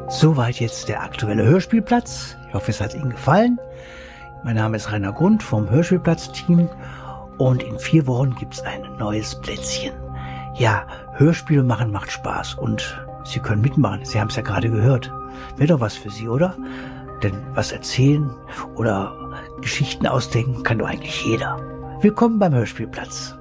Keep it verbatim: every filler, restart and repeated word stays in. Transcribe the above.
Soweit jetzt der aktuelle Hörspielplatz. Ich hoffe, es hat Ihnen gefallen. Mein Name ist Rainer Grund vom Hörspielplatz-Team und in vier Wochen gibt's ein neues Plätzchen. Ja, Hörspiele machen macht Spaß und Sie können mitmachen. Sie haben es ja gerade gehört. Wäre doch was für Sie, oder? Denn was erzählen oder Geschichten ausdenken kann doch eigentlich jeder. Willkommen beim Hörspielplatz.